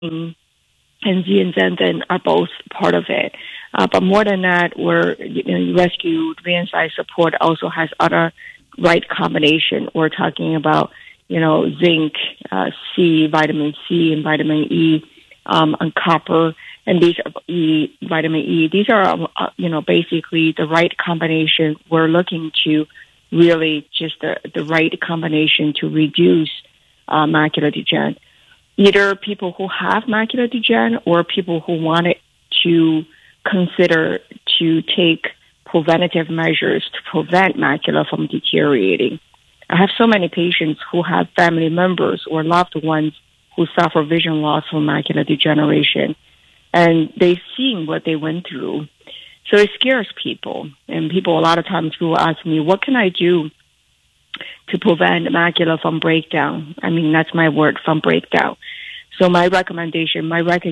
and zeaxanthin are both part of it. But more than that, rescue advanced eye support also has other right combination. We're talking about, zinc, vitamin C, and vitamin E, and copper, and these are vitamin E. These are, basically the right combination. We're looking to really just the right combination to reduce macular degeneration. Either people who have macular degeneration or people who wanted to consider to take preventative measures to prevent macula from deteriorating. I have so many patients who have family members or loved ones who suffer vision loss from macular degeneration, and they've seen what they went through. So it scares people, and people a lot of times will ask me, what can I do to prevent macula from breakdown? I mean, that's my word, from breakdown. So my recommendation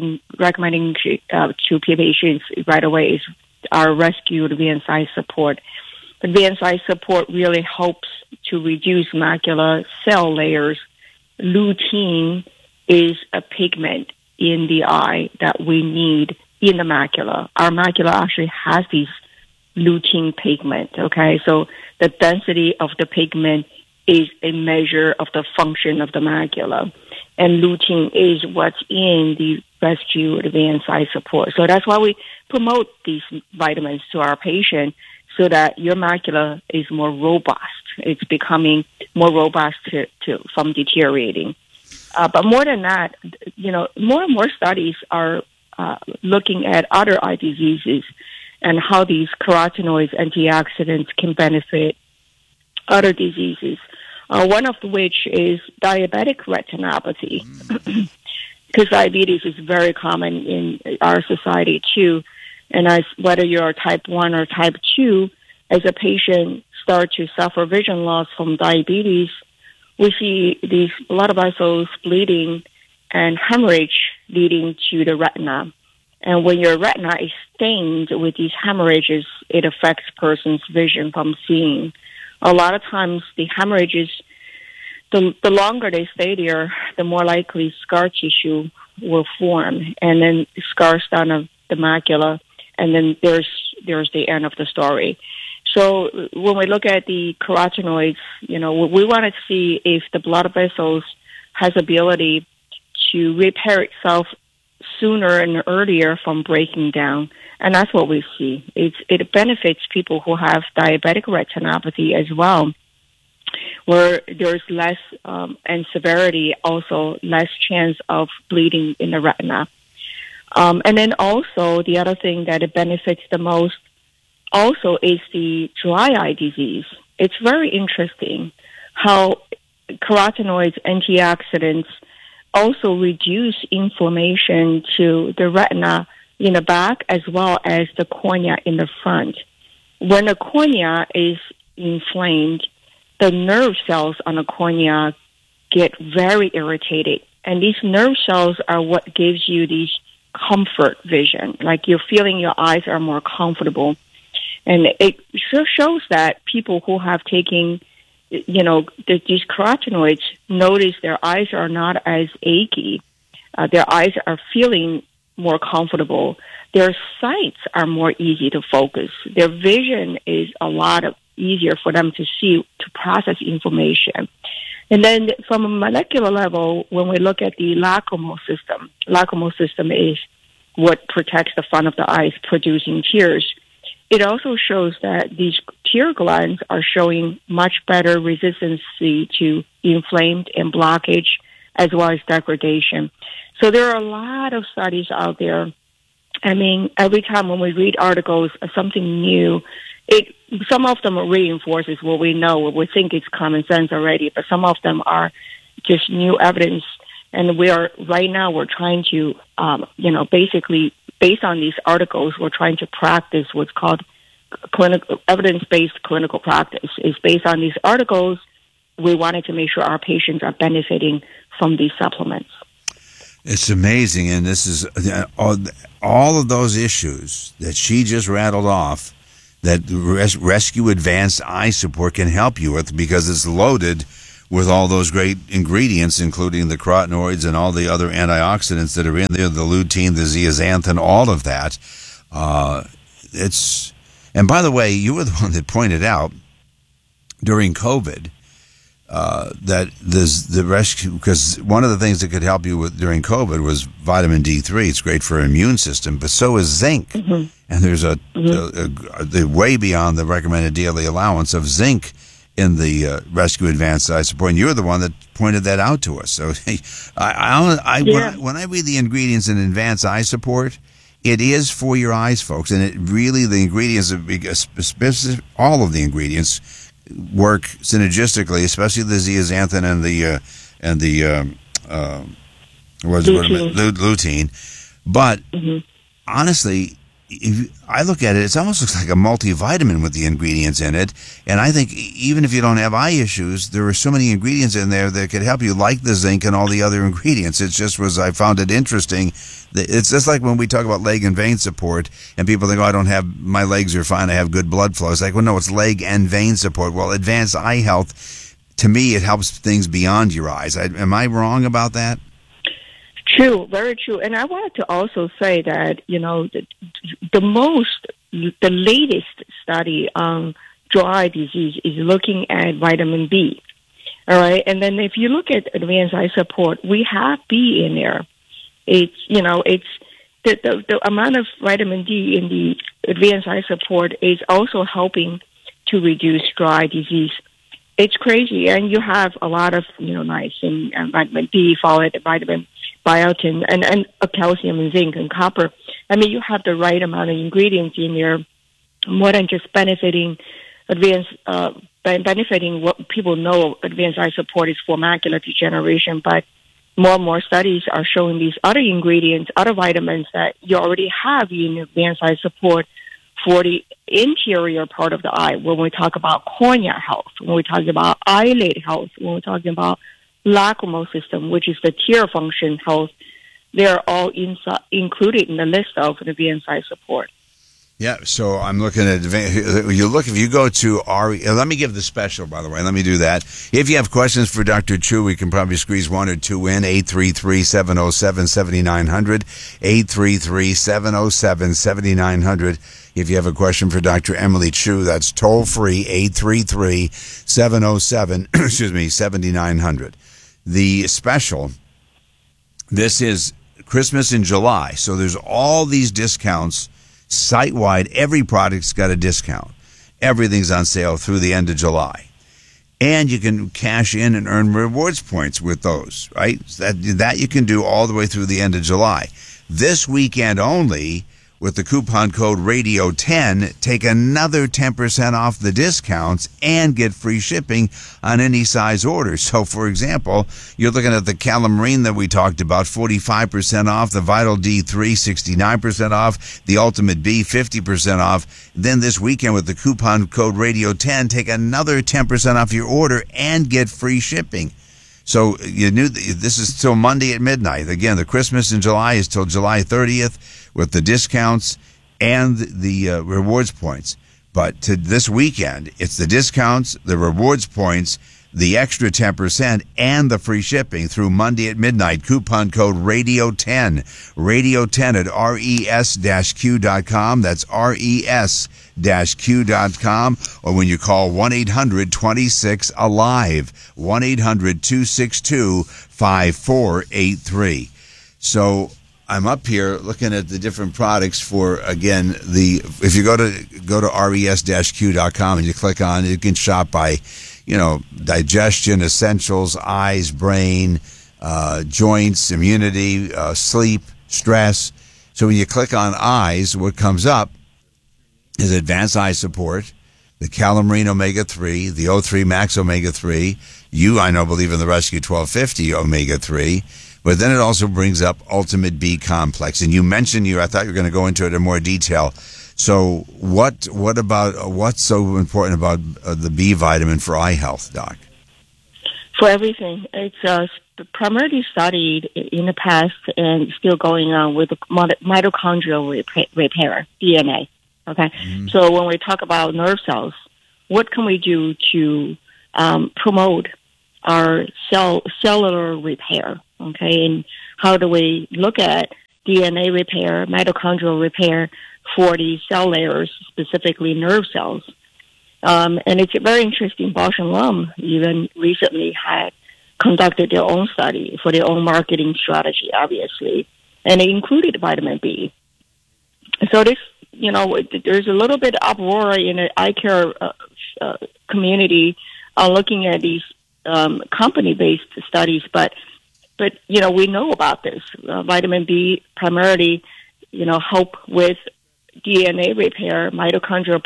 to patients right away is our rescue advanced eye support. Advanced eye support really helps to reduce macular cell layers. Lutein is a pigment in the eye that we need in the macula. Our macula actually has these lutein pigment, okay? So the density of the pigment is a measure of the function of the macula. And lutein is what's in the rescue advanced eye support. So that's why we promote these vitamins to our patient so that your macula is more robust. It's becoming more robust from deteriorating. But more than that, more and more studies are looking at other eye diseases and how these carotenoids, antioxidants can benefit other diseases. One of which is diabetic retinopathy, because diabetes is very common in our society too. And whether you're type 1 or type 2, as a patient start to suffer vision loss from diabetes, we see these blood vessels bleeding and hemorrhage leading to the retina. And when your retina is stained with these hemorrhages, it affects person's vision from seeing. A lot of times the hemorrhages, the longer they stay there, the more likely scar tissue will form, and then scars down the macula, and then there's the end of the story. So when we look at the carotenoids, we want to see if the blood vessels has ability to repair itself sooner and earlier from breaking down. And that's what we see. It benefits people who have diabetic retinopathy as well, where there's less, and severity, also less chance of bleeding in the retina. And then also the other thing that it benefits the most also is the dry eye disease. It's very interesting how carotenoids, antioxidants also reduce inflammation to the retina in the back as well as the cornea in the front. When the cornea is inflamed, the nerve cells on the cornea get very irritated. And these nerve cells are what gives you these comfort vision, like you're feeling your eyes are more comfortable. And it shows that people who have taken, these carotenoids notice their eyes are not as achy. Their eyes are feeling more comfortable. Their sights are more easy to focus. Their vision is a lot easier for them to see, to process information. And then from a molecular level, when we look at the lacrimal system is what protects the front of the eyes, producing tears. It also shows that these tear glands are showing much better resistance to inflamed and blockage, as well as degradation. So there are a lot of studies out there. I mean, every time when we read articles, something new, some of them reinforces what we know, what we think is common sense already, but some of them are just new evidence. And we're trying to, basically based on these articles, we're trying to practice what's called evidence-based clinical practice. It's based on these articles. We wanted to make sure our patients are benefiting from these supplements. It's amazing, and this is all of those issues that she just rattled off that Rescue Advanced Eye Support can help you with, because it's loaded with all those great ingredients, including the carotenoids and all the other antioxidants that are in there, the lutein, the zeaxanthin, all of that. And by the way, you were the one that pointed out during COVID that the rescue, because one of the things that could help you with during COVID was vitamin D3. It's great for our immune system, but so is zinc. Mm-hmm. And there's the way beyond the recommended daily allowance of zinc in the Rescue Advanced Eye Support. And you're the one that pointed that out to us. So when I read the ingredients in Advanced Eye Support, it is for your eyes, folks. And it really, the ingredients, all of the ingredients work synergistically, especially the zeaxanthin and the lutein. But honestly, I look at it, it almost looks like a multivitamin with the ingredients in it. And I think even if you don't have eye issues, there are so many ingredients in there that could help you, like the zinc and all the other ingredients. I found it interesting. It's just like when we talk about leg and vein support, and people think, my legs are fine, I have good blood flow. It's like, well, no, it's leg and vein support. Well, Advanced Eye Health, to me, it helps things beyond your eyes. Am I wrong about that? True, very true. And I wanted to also say that, the latest study on dry eye disease is looking at vitamin B. All right. And then if you look at Advanced Eye Support, we have B in there. It's the amount of vitamin D in the Advanced Eye Support is also helping to reduce dry eye disease. It's crazy. And you have a lot of, niacin and vitamin D, folate, vitamin biotin, and calcium and zinc and copper. I mean, you have the right amount of ingredients in there, more than just benefiting what people know Advanced Eye Support is for macular degeneration, but more and more studies are showing these other ingredients, other vitamins that you already have in Advanced Eye Support for the interior part of the eye. When we talk about cornea health, when we're talking about eyelid health, when we're talking about lacrimal system, which is the tear function health, they're all included in the list of the Advanced Eye Support. Yeah, so I'm looking at, if you go to let me give the special, by the way, let me do that. If you have questions for Dr. Chu, we can probably squeeze one or two in, 833-707-7900, 833-707-7900. If you have a question for Dr. Emily Chu, that's toll free, 833-707, 7900. The special, this is Christmas in July, so there's all these discounts site-wide. Every product's got a discount. Everything's on sale through the end of July. And you can cash in and earn rewards points with those, right? That you can do all the way through the end of July. This weekend only, with the coupon code RADIO10, take another 10% off the discounts and get free shipping on any size order. So, for example, you're looking at the Calamine that we talked about, 45% off, the Vital D3, 69% off, the Ultimate B, 50% off. Then this weekend with the coupon code RADIO10, take another 10% off your order and get free shipping. So you knew this is till Monday at midnight. Again, the Christmas in July is till July 30th with the discounts and the rewards points. But to this weekend, it's the discounts, the rewards points, the extra 10%, and the free shipping through Monday at midnight. Coupon code RADIO10. RADIO10 at res-q.com. That's res-q.com. Or when you call 1-800-26-ALIVE. 1-800-262-5483. So I'm up here looking at the different products for, again, if you go to res-q.com and you click on it, you can shop by, digestion, essentials, eyes, brain, joints, immunity, sleep, stress. So when you click on eyes, what comes up is Advanced Eye Support, the Calamine Omega-3, the O3 Max Omega-3. I know, believe in the Rescue 1250 Omega-3. But then it also brings up Ultimate B Complex. And you mentioned I thought you were going to go into it in more detail. So what's so important about the B vitamin for eye health, Doc? For everything. It's primarily studied in the past and still going on with mitochondrial repair, DNA. Okay? Mm-hmm. So when we talk about nerve cells, what can we do to promote our cellular repair. Okay, and how do we look at DNA repair, mitochondrial repair for the cell layers, specifically nerve cells? And it's very interesting. Bausch and Lomb even recently had conducted their own study for their own marketing strategy, obviously, and it included vitamin B. So this, there's a little bit of uproar in the eye care community looking at these company-based studies, but we know about this. Vitamin B primarily, help with DNA repair, mitochondrial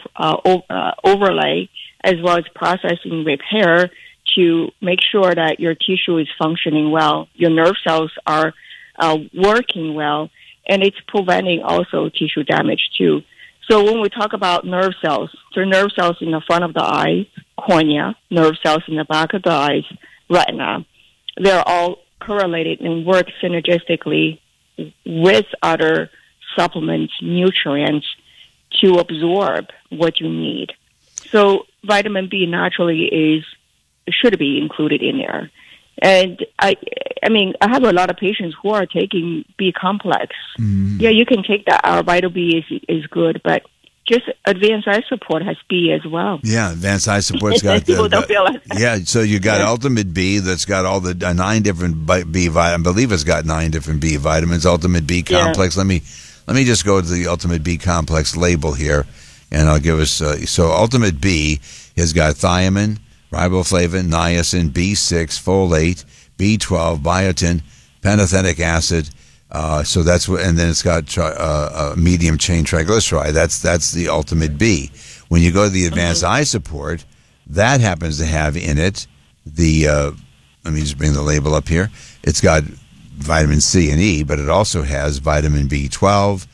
overlay, as well as processing repair to make sure that your tissue is functioning well, your nerve cells are working well, and it's preventing also tissue damage too. So when we talk about nerve cells, there are nerve cells in the front of the eye, cornea, nerve cells in the back of the eyes, retina. They're all correlated and work synergistically with other supplements, nutrients to absorb what you need. So vitamin B naturally should be included in there. And I have a lot of patients who are taking B complex. Mm. Yeah, you can take that. Our vitamin B is good, but just advanced eye support has B as well. Yeah, advanced eye support's got people don't feel like that. Yeah, so you got Ultimate B that's got all the 9 different B vitamins. I believe it's got 9 different B vitamins. Ultimate B complex. Yeah. Let me just go to the Ultimate B complex label here, and I'll give us so Ultimate B has got thiamine, riboflavin, niacin, B6, folate, B12, biotin, pantothenic acid. So that's what, and then it's got medium chain triglyceride. That's the Ultimate B. When you go to the advanced eye support, that happens to have in it the. Let me just bring the label up here. It's got vitamin C and E, but it also has vitamin B12,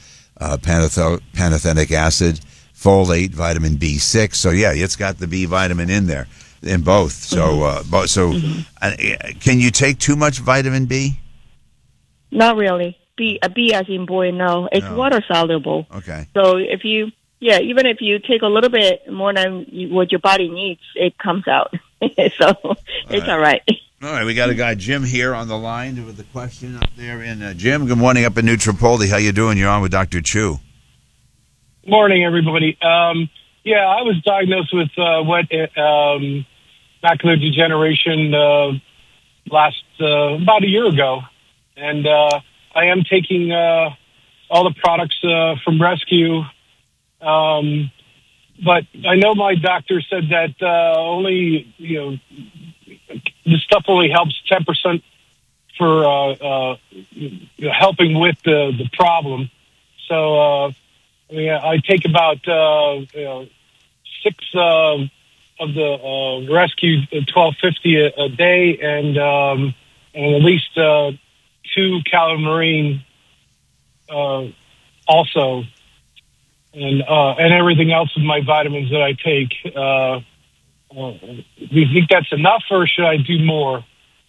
pantothenic acid, folate, vitamin B6. So yeah, it's got the B vitamin in there in both. So can you take too much vitamin B? Not really. B as in boy, no. It's water soluble. Okay. So even if you take a little bit more than what your body needs, it comes out. So it's all right. All right, we got a guy, Jim, here on the line with a question up there. Jim, good morning up in New Tripoli. How you doing? You're on with Dr. Chu. Morning, everybody. I was diagnosed with wet macular degeneration about a year ago. And I am taking all the products from Rescue. But I know my doctor said that only, the stuff only helps 10% for helping with the problem. So I take about 6 of the Rescue 1250 a day, and at least 2 Calamarine also, and everything else of my vitamins that I take. Do you think that's enough, or should I do more?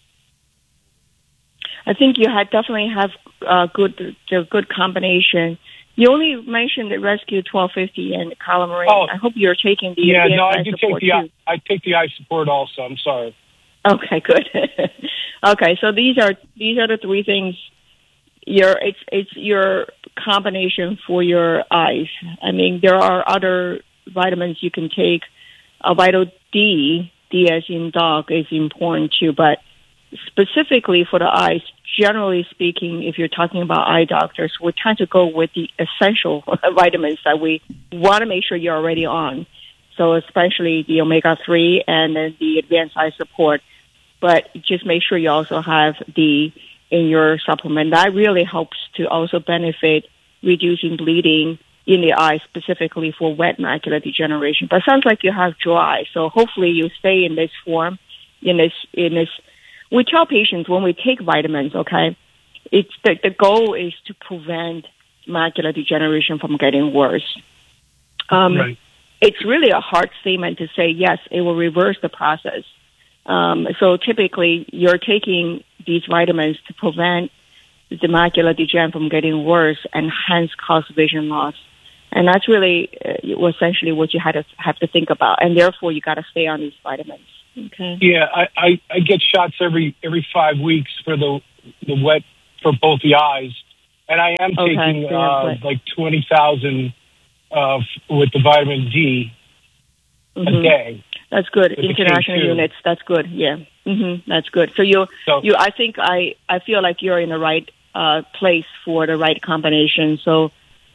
I think you definitely have a good combination. You only mentioned the Rescue 1250 and Calamarine. Oh, I hope you're taking the I do take I take the eye support also. I'm sorry. Okay, good. Okay, so these are the 3 things. It's your combination for your eyes. I mean, there are other vitamins you can take. Vital D as in dog, is important too, but specifically for the eyes, generally speaking, if you're talking about eye doctors, we tend to go with the essential vitamins that we want to make sure you're already on. So especially the omega-3 and then the advanced eye support. But just make sure you also have D in your supplement. That really helps to also benefit reducing bleeding in the eye, specifically for wet macular degeneration. But it sounds like you have dry, so hopefully you stay in this form, in this. We tell patients when we take vitamins, okay, it's the goal is to prevent macular degeneration from getting worse. Right. It's really a hard statement to say, yes, it will reverse the process. So typically you're taking these vitamins to prevent the macular degeneration from getting worse and hence cause vision loss. And that's really essentially what you have to think about. And therefore, you got to stay on these vitamins. Okay. Yeah, I get shots every 5 weeks for the wet for both the eyes, and I am taking like 20,000 with the vitamin D a day. That's good. International units. That's good. Yeah. That's good. So I think I feel like you're in the right place for the right combination. So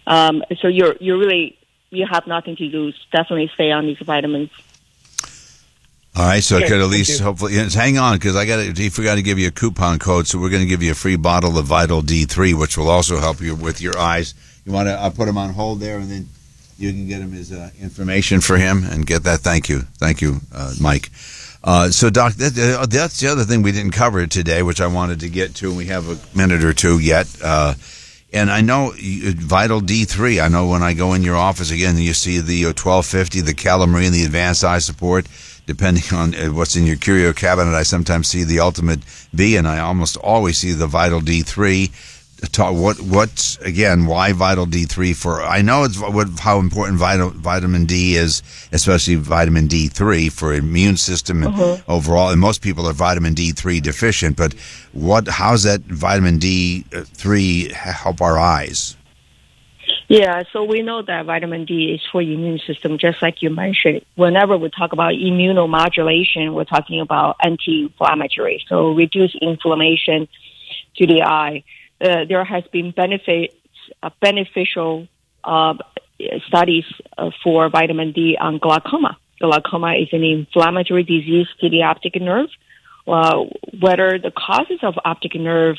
you have nothing to lose. Definitely stay on these vitamins. All right, so I could at least hopefully hang on because he forgot to give you a coupon code, so we're going to give you a free bottle of Vital D3, which will also help you with your eyes. You want to? I'll put him on hold there, and then you can get him his information for him and get that. Thank you, Mike. So, Doc, that's the other thing we didn't cover today, which I wanted to get to. And we have a minute or two yet. And I know Vital D3. I know when I go in your office again, you see the 1250, the Calamari, and the Advanced Eye Support. Depending on what's in your curio cabinet, I sometimes see the Ultimate B, and I almost always see the Vital D3. What's again? Why Vital D3? For I know it's how important vitamin D is, especially vitamin D3 for immune system and overall. And most people are vitamin D3 deficient. But how's that vitamin D3 help our eyes? Yeah, so we know that vitamin D is for immune system, just like you mentioned. Whenever we talk about immunomodulation, we're talking about anti-inflammatory, so reduce inflammation to the eye. There has been beneficial studies for vitamin D on glaucoma. Glaucoma is an inflammatory disease to the optic nerve. Whether the causes of optic nerve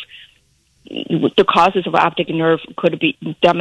could be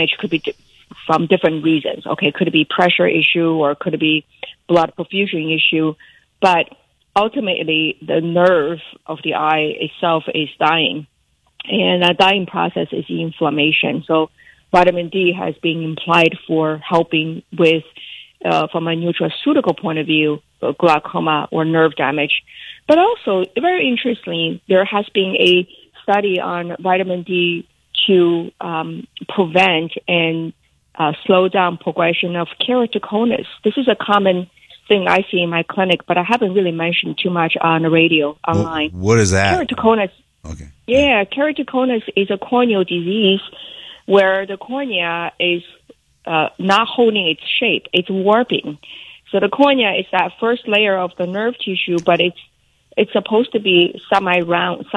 from different reasons. Okay, could it be pressure issue or could it be blood perfusion issue? But ultimately, the nerve of the eye itself is dying, and that dying process is inflammation. So vitamin D has been implied for helping with, from a nutraceutical point of view, glaucoma or nerve damage. But also, very interestingly, there has been a study on vitamin D to prevent and slow down progression of keratoconus. This is a common thing I see in my clinic, but I haven't really mentioned too much on the radio online. What is that? Keratoconus. Okay. Yeah, keratoconus is a corneal disease where the cornea is not holding its shape. It's warping. So the cornea is that first layer of the nerve tissue, but it's supposed to be semi-round,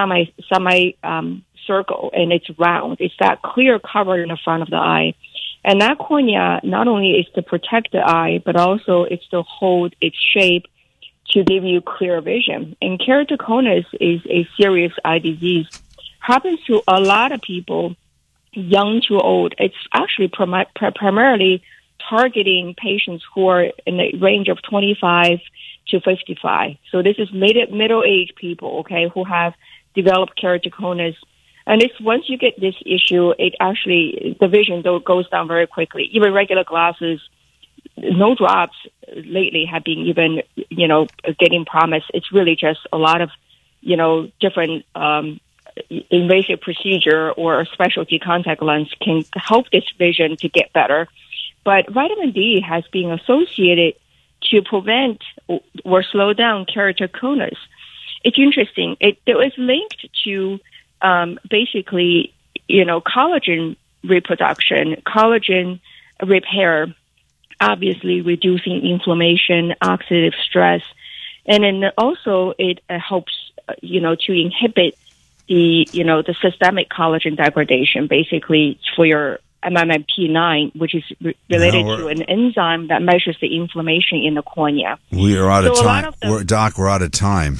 circle, and it's round. It's that clear cover in the front of the eye. And that cornea not only is to protect the eye, but also it's to hold its shape to give you clear vision. And keratoconus is a serious eye disease. Happens to a lot of people, young to old. It's actually primarily targeting patients who are in the range of 25 to 55. So this is middle-aged people, okay, who have developed keratoconus. And it's once you get this issue, the vision goes down very quickly. Even regular glasses, no drops lately have been even, getting promised. It's really just a lot of, different invasive procedure or a specialty contact lens can help this vision to get better. But vitamin D has been associated to prevent or slow down keratoconus. It's interesting. It was linked to basically, collagen reproduction, collagen repair, obviously reducing inflammation, oxidative stress, and then also it helps, to inhibit the systemic collagen degradation, basically for your MMP9, which is related to an enzyme that measures the inflammation in the cornea. We are out of time. Doc, we're out of time.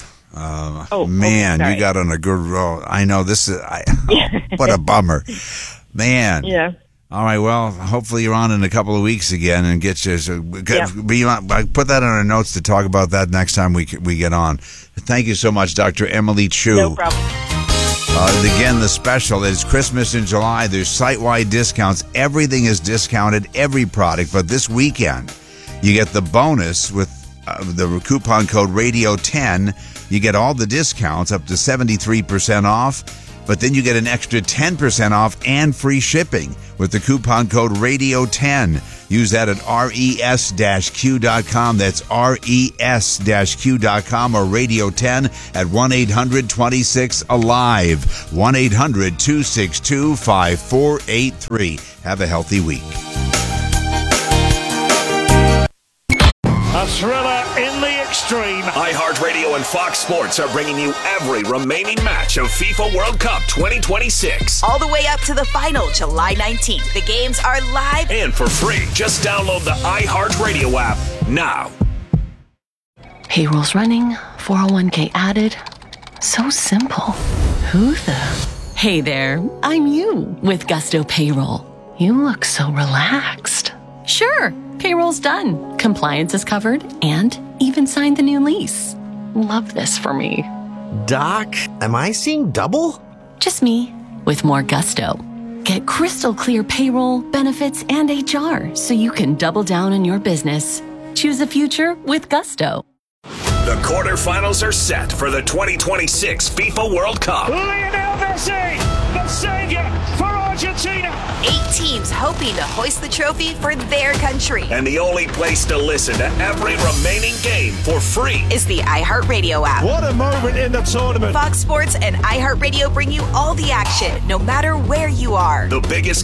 You got on a good roll. I know this is, what a bummer. Man. Yeah. All right. Well, hopefully you're on in a couple of weeks again and get you. I put that on our notes to talk about that next time we get on. Thank you so much, Dr. Emily Chu. No problem. Again, the special is Christmas in July. There's site-wide discounts. Everything is discounted, every product. But this weekend, you get the bonus with the coupon code Radio10. You get all the discounts up to 73% off. But then you get an extra 10% off and free shipping with the coupon code Radio10. Use that at res-q.com. That's res-q.com or Radio 10 at 1-800-26-ALIVE. 1-800-262-5483. Have a healthy week. A thriller in the extreme. iHeartRadio and Fox Sports are bringing you every remaining match of FIFA World Cup 2026. All the way up to the final, July 19th. The games are live and for free. Just download the iHeartRadio app now. Payroll's running, 401k added. So simple. Who the? Hey there, I'm you with Gusto Payroll. You look so relaxed. Sure, payroll's done. Compliance is covered and even signed the new lease. Love this for me. Doc, am I seeing double? Just me with more gusto. Get crystal clear payroll, benefits, and HR so you can double down on your business. Choose a future with Gusto. The quarterfinals are set for the 2026 FIFA World Cup. Lionel Messi, the savior for Argentina. 8 teams hoping to hoist the trophy for their country. And the only place to listen to every remaining game for free is the iHeartRadio app. What a moment in the tournament. Fox Sports and iHeartRadio bring you all the action, no matter where you are. The biggest